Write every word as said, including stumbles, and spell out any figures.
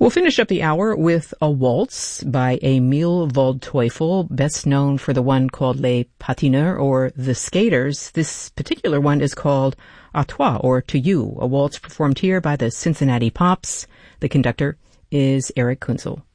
We'll finish up the hour with a waltz by Emil Waldteufel, best known for the one called Les Patineurs, or The Skaters. This particular one is called À Toi, or To You, a waltz performed here by the Cincinnati Pops. The conductor is Eric Kunzel.